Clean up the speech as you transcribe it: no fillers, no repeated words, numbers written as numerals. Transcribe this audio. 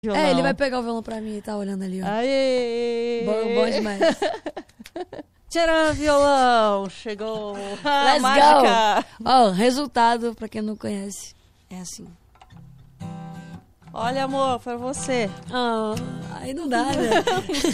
violão. Ele vai pegar o violão pra mim e tá olhando ali, ó. Aê! Bom demais. Tcharam, violão! Chegou a Let's mágica! go! Ó, resultado, pra quem não conhece, é assim. Olha, amor, pra você. Ah, aí não dá, né?